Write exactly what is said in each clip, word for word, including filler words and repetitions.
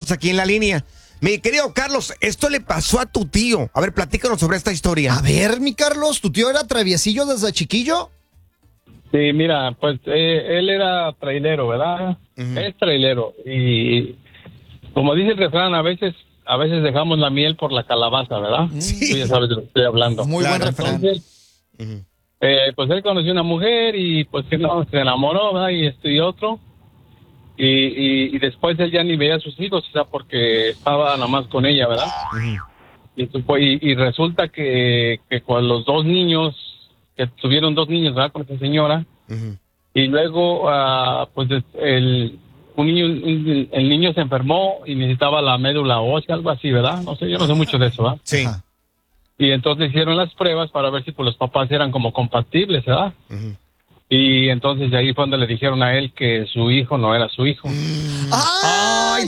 Carlos aquí en la línea. Mi querido Carlos, esto le pasó a tu tío. A ver, platícanos sobre esta historia. A ver, mi Carlos, ¿tu tío era traviesillo desde chiquillo? Sí, mira, pues eh, él era trailero, ¿verdad? Uh-huh. Es trailero. Y como dice el refrán, a veces a veces dejamos la miel por la calabaza, ¿verdad? Sí. Tú ya sabes de lo que estoy hablando. Muy claro, buen refrán. Entonces, uh-huh. eh, pues él conoció una mujer y pues que no, se enamoró, ¿verdad? Y esto y otro. Y, y, y después él ya ni veía a sus hijos, o sea, porque estaba nada más con ella, ¿verdad? Uh-huh. Y, y, y resulta que, que con los dos niños, que tuvieron dos niños, ¿verdad? Con esa señora. Uh-huh. Y luego, uh, pues, el, un niño, un, el niño se enfermó y necesitaba la médula ósea, algo así, ¿verdad? No sé, yo no sé mucho de eso, ¿verdad? Sí. Y entonces hicieron las pruebas para ver si pues, los papás eran como compatibles, ¿verdad? Uh-huh. Y entonces de ahí fue donde le dijeron a él que su hijo no era su hijo. ¡Ay,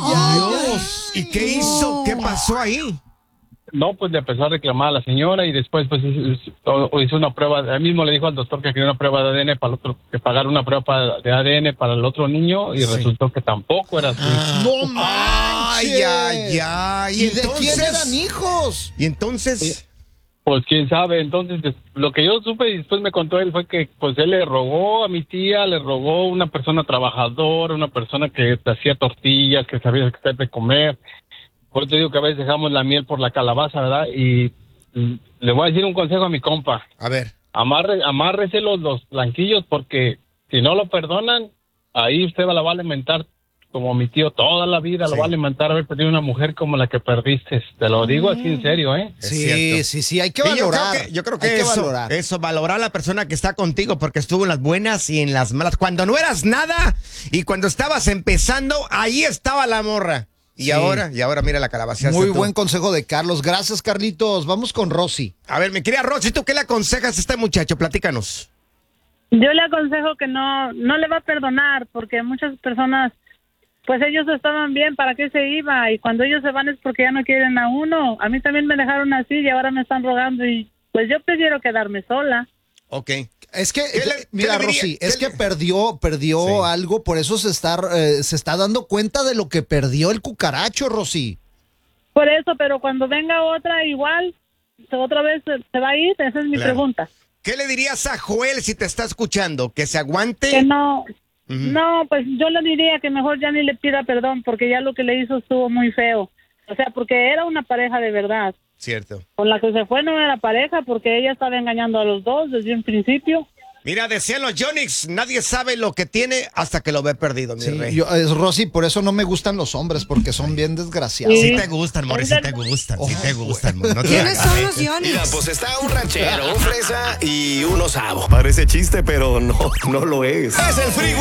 Dios! ¿Y qué hizo? ¿Qué pasó ahí? No, pues le empezó a reclamar a la señora y después pues hizo una prueba. Él mismo le dijo al doctor que quería una prueba de A D N para el otro, que pagara una prueba de A D N para el otro niño y sí. Resultó que tampoco era su hijo. Ah. ¡No manches! ¡Ay, ay, ay! ¿Y, ¿Y de quién eran hijos? Y entonces... Sí. Pues quién sabe, entonces lo que yo supe y después me contó él fue que pues él le rogó a mi tía, le rogó una persona trabajadora, una persona que hacía tortillas, que sabía hacer de comer. Por eso digo que a veces dejamos la miel por la calabaza, ¿verdad? Y, y le voy a decir un consejo a mi compa. A ver. Amarre, amárrese los, los blanquillos porque si no lo perdonan, ahí usted la va a alimentar como mi tío toda la vida, sí. Lo va a alimentar haber perdido una mujer como la que perdiste. Te lo digo así en serio, ¿eh? Sí, sí, sí, hay que valorar. Yo creo que, yo creo que, eso, que valorar. eso, valorar a la persona que está contigo porque estuvo en las buenas y en las malas. Cuando no eras nada y cuando estabas empezando, ahí estaba la morra. Y sí. ahora, y ahora mira la calabacea. Muy buen consejo de Carlos. Gracias, Carlitos. Vamos con Rosy. A ver, mi querida Rosy, ¿tú qué le aconsejas a este muchacho? Platícanos. Yo le aconsejo que no, no le va a perdonar porque muchas personas... Pues ellos estaban bien, ¿para qué se iba? Y cuando ellos se van es porque ya no quieren a uno. A mí también me dejaron así y ahora me están rogando y pues yo prefiero quedarme sola. Ok. Es que, le, mira, Rosy, es que perdió, perdió sí. algo, por eso se está, eh, se está dando cuenta de lo que perdió el cucaracho, Rosy. Por eso, pero cuando venga otra igual, otra vez se va a ir, esa es mi claro. pregunta. ¿Qué le dirías a Joel si te está escuchando? ¿Que se aguante? Que no... Uh-huh. No, pues yo le diría que mejor ya ni le pida perdón porque ya lo que le hizo estuvo muy feo. O sea, porque era una pareja de verdad. Cierto. Con la que se fue no era pareja porque ella estaba engañando a los dos desde un principio. Mira, decían los Yonix, nadie sabe lo que tiene hasta que lo ve perdido, mi sí, rey. Yo, es Rosy, por eso no me gustan los hombres, porque son bien desgraciados. Sí, sí te gustan, More, sí te gustan, oh, sí te gustan. No te ¿Quiénes son los Yonix? Mira, pues está un ranchero, un fresa y un osavo. Parece chiste, pero no, no lo es. Es el Freeway